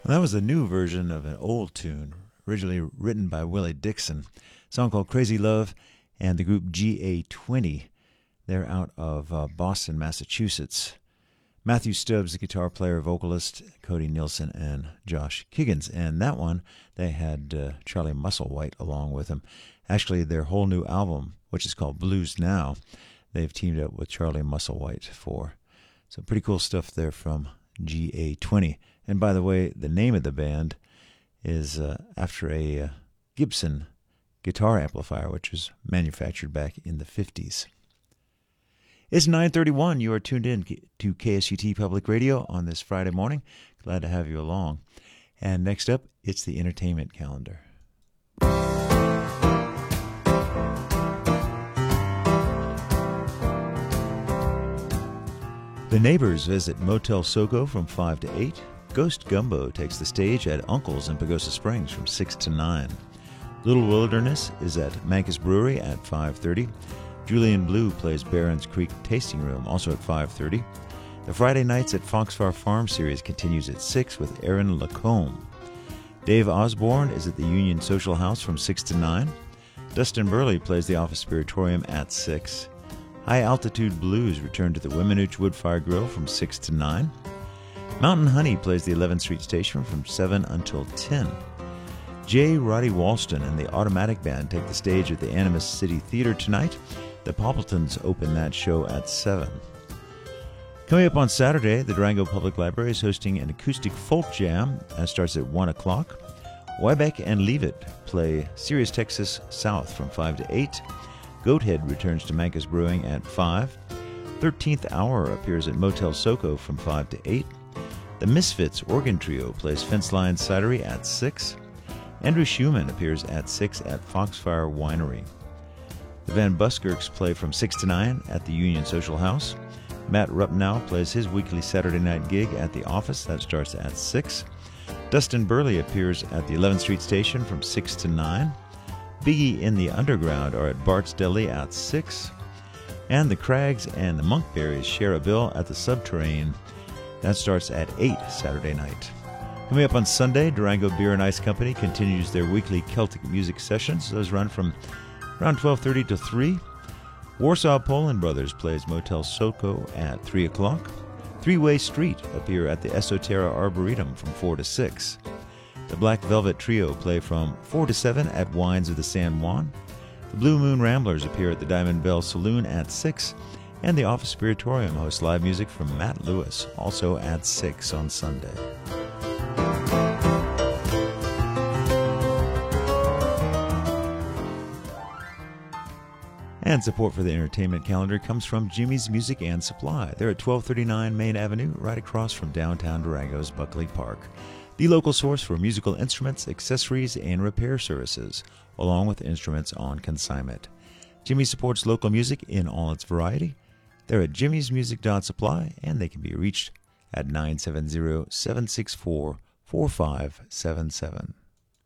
That was a new version of an old tune, originally written by Willie Dixon. A song called Crazy Love, and the group GA20. They're out of Boston, Massachusetts. Matthew Stubbs, the guitar player, vocalist, Cody Nielsen, and Josh Kiggins. And that one, they had Charlie Musselwhite along with him. Actually, their whole new album, which is called Blues Now, they've teamed up with Charlie Musselwhite for. So pretty cool stuff there from GA20. And by the way, the name of the band is after a Gibson guitar amplifier, which was manufactured back in the 50s. It's 9:31. You are tuned in to KSUT Public Radio on this Friday morning. Glad to have you along. And next up, it's the entertainment calendar. The Neighbors visit Motel Soco from 5 to 8. Ghost Gumbo takes the stage at Uncle's in Pagosa Springs from 6 to 9. Little Wilderness is at Mancus Brewery at 5:30. Julian Blue plays Barron's Creek Tasting Room, also at 5:30. The Friday Nights at Foxfire Farm series continues at 6 with Aaron Lacombe. Dave Osborne is at the Union Social House from 6 to 9. Dustin Burley plays the Office Spiritorium at 6. High Altitude Blues return to the Weminuche Woodfire Grill from 6 to 9. Mountain Honey plays the 11th Street Station from 7 until 10. J. Roddy Walston and the Automatic Band take the stage at the Animas City Theater tonight. The Poppletons open that show at 7. Coming up on Saturday, the Durango Public Library is hosting an acoustic folk jam that starts at 1 o'clock. Wybeck and Leavitt play Sirius Texas South from 5 to 8. Goathead returns to Mancus Brewing at 5. 13th Hour appears at Motel Soco from 5 to 8. The Misfits Organ Trio plays Fence Line Cidery at 6. Andrew Schumann appears at 6 at Foxfire Winery. The Van Buskirks play from 6 to 9 at the Union Social House. Matt Rupnow plays his weekly Saturday night gig at the Office. That starts at 6. Dustin Burley appears at the 11th Street Station from 6 to 9. Biggie in the Underground are at Bart's Deli at 6. And the Crags and the Monkberries share a bill at the Subterrane. That starts at 8 Saturday night. Coming up on Sunday, Durango Beer and Ice Company continues their weekly Celtic music sessions. Those run from around 12:30 to 3. Warsaw Poland Brothers plays Motel Soco at 3 o'clock. Three-Way Street appear at the Esoterra Arboretum from 4 to 6. The Black Velvet Trio play from 4 to 7 at Wines of the San Juan. The Blue Moon Ramblers appear at the Diamond Bell Saloon at 6. And the Office Spiritorium hosts live music from Matt Lewis, also at 6 on Sunday. And support for the entertainment calendar comes from Jimmy's Music and Supply. They're at 1239 Main Avenue, right across from downtown Durango's Buckley Park. The local source for musical instruments, accessories, and repair services, along with instruments on consignment. Jimmy supports local music in all its variety. They're at jimmysmusic.supply, and they can be reached at 970-764-4577.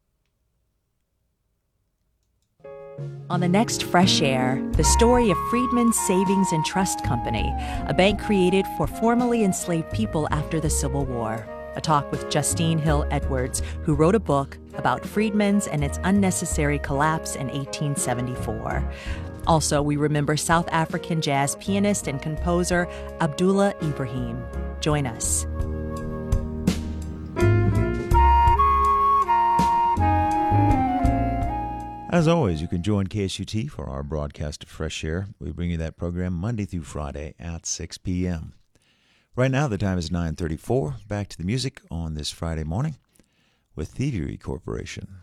On the next Fresh Air, the story of Freedmen's Savings and Trust Company, a bank created for formerly enslaved people after the Civil War. A talk with Justine Hill Edwards, who wrote a book about Freedmen's and its unnecessary collapse in 1874. Also, we remember South African jazz pianist and composer Abdullah Ibrahim. Join us. As always, you can join KSUT for our broadcast of Fresh Air. We bring you that program Monday through Friday at 6 p.m. Right now, the time is 9:34. Back to the music on this Friday morning with Thievery Corporation.